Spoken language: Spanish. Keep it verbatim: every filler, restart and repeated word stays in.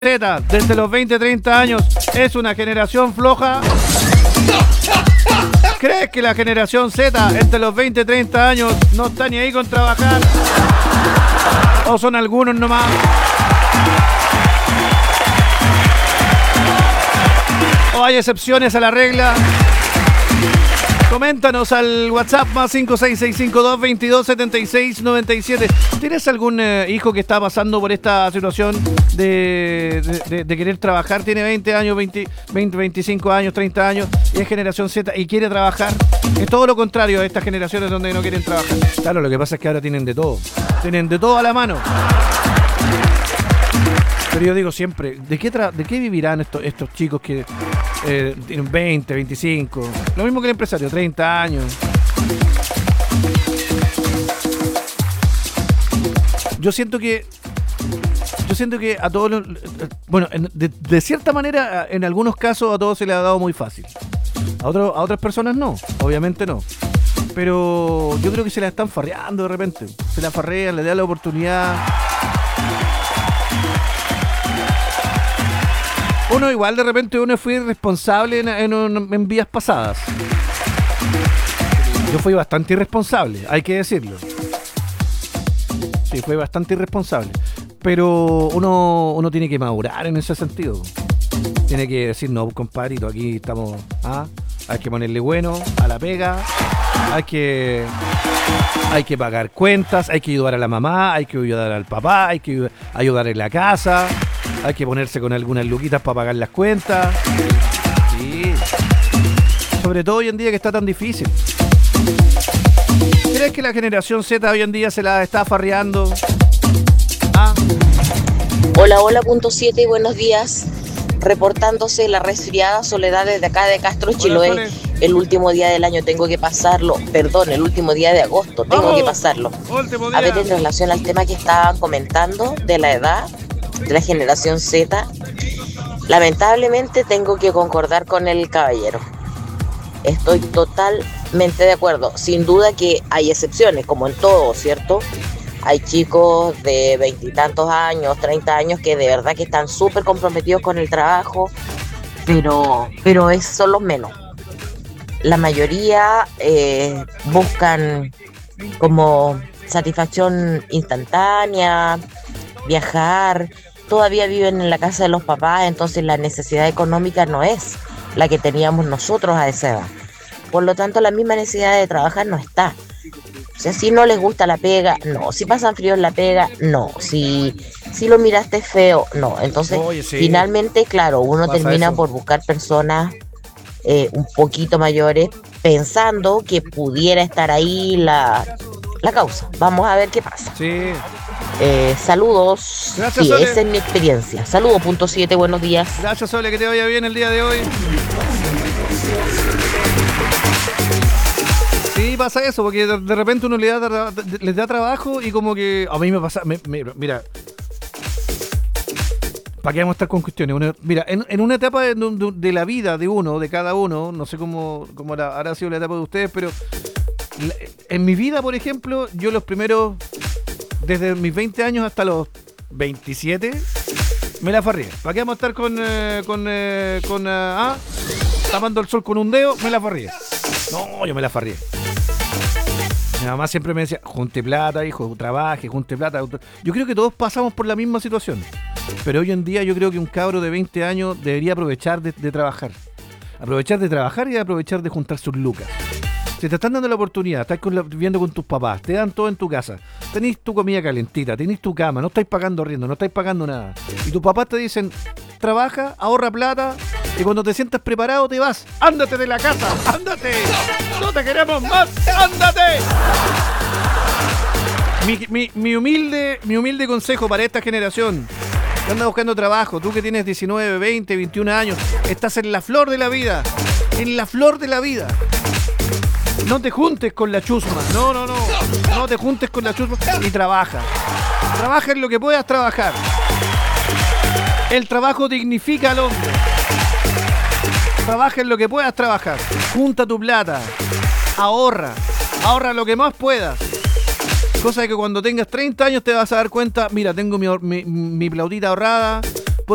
Z, desde los veinte, treinta años, es una generación floja. ¿Crees que la generación Z, entre los veinte, treinta años, no está ni ahí con trabajar? ¿O son algunos nomás? ¿O hay excepciones a la regla? Coméntanos al WhatsApp más cinco seis seis cinco dos veintidós setenta y seis noventa y siete. ¿Tienes algún eh, hijo que está pasando por esta situación de, de, de, de querer trabajar? Tiene veinte años, veinte, veinte, veinticinco años, treinta años y es generación Z y quiere trabajar. Es todo lo contrario a estas generaciones donde no quieren trabajar. Claro, lo que pasa es que ahora tienen de todo. Tienen de todo a la mano. Pero yo digo siempre, ¿de qué, tra- de qué vivirán estos, estos chicos que eh, tienen veinte, veinticinco? Lo mismo que el empresario, treinta años. Yo siento que yo siento que a todos los, bueno, en, de, de cierta manera, en algunos casos a todos se les ha dado muy fácil. A otros, a otras personas no, obviamente no. Pero yo creo que se la están farreando de repente. Se la farrean, le dan la oportunidad. Uno igual de repente uno fue irresponsable en, en, en vías pasadas. Yo fui bastante irresponsable, hay que decirlo. Sí, fue bastante irresponsable. Pero uno, uno tiene que madurar en ese sentido. Tiene que decir, no, compadrito, aquí estamos... ¿ah? Hay que ponerle bueno a la pega. Hay que... Hay que pagar cuentas, hay que ayudar a la mamá, hay que ayudar al papá, hay que ayudar en la casa. Hay que ponerse con algunas luquitas para pagar las cuentas. Sí. Sobre todo hoy en día que está tan difícil. ¿Crees que la generación Z hoy en día se la está farreando? ¿Ah? Hola, hola, punto siete, buenos días. Reportándose la resfriada Soledad desde acá de Castro, Chiloé. Hola, el último día del año tengo que pasarlo. Perdón, el último día de agosto tengo ¡Vamos! que pasarlo. A ver, en relación al tema que estaban comentando de la edad de la generación Z, lamentablemente tengo que concordar con el caballero. Estoy totalmente de acuerdo. Sin duda que hay excepciones, como en todo, ¿cierto? Hay chicos de veintitantos años, treinta años que de verdad que están súper comprometidos con el trabajo, pero, pero es, son los menos. La mayoría eh, buscan como satisfacción instantánea, viajar, todavía viven en la casa de los papás, entonces la necesidad económica no es la que teníamos nosotros a esa edad. Por lo tanto, la misma necesidad de trabajar no está. O sea, si no les gusta la pega, no. Si pasan frío en la pega, no. Si, si lo miraste feo, no. Entonces, Oye, sí. finalmente, claro, uno Pasa termina eso. por buscar personas eh, un poquito mayores, pensando que pudiera estar ahí la, la causa. Vamos a ver qué pasa. Sí. Eh, saludos. Gracias, sí, Sole. esa es mi experiencia. Saludos, punto siete, buenos días. Gracias, Sole, que te vaya bien el día de hoy. Sí, pasa eso, porque de, de repente uno le da, les da trabajo y como que a mí me pasa, me, me, mira, ¿para qué vamos a estar con cuestiones? Uno, mira, en, en una etapa de, de, de la vida de uno, de cada uno, no sé cómo, cómo habrá, habrá sido la etapa de ustedes, pero la, en mi vida, por ejemplo, yo los primeros, desde mis veinte años hasta los veintisiete, me la farrié. ¿Para qué vamos a estar con, eh, con, eh, con, eh, ah, tapando el sol con un dedo? Me la farrié. No, yo me la farrié. Mi mamá siempre me decía, junte plata, hijo, trabaje, junte plata. Yo creo que todos pasamos por la misma situación. Pero hoy en día yo creo que un cabro de veinte años debería aprovechar de, de trabajar. Aprovechar de trabajar y aprovechar de juntar sus lucas. Si te están dando la oportunidad, estás con la, viviendo con tus papás, te dan todo en tu casa, tenés tu comida calentita, tenés tu cama, no estáis pagando arriendo, no estáis pagando nada. Y tus papás te dicen, trabaja, ahorra plata, y cuando te sientas preparado te vas. ¡Ándate de la casa! ¡Ándate! ¡No te queremos más! ¡Ándate! Mi, mi, mi, humilde, mi humilde consejo para esta generación que anda buscando trabajo, tú que tienes diecinueve, veinte, veintiún años, estás en la flor de la vida, en la flor de la vida. No te juntes con la chusma, no, no, no, no te juntes con la chusma y trabaja. Trabaja en lo que puedas trabajar. El trabajo dignifica al hombre. Trabaja en lo que puedas trabajar. Junta tu plata, ahorra, ahorra lo que más puedas. Cosa que cuando tengas treinta años te vas a dar cuenta, mira, tengo mi, mi, mi plautita ahorrada,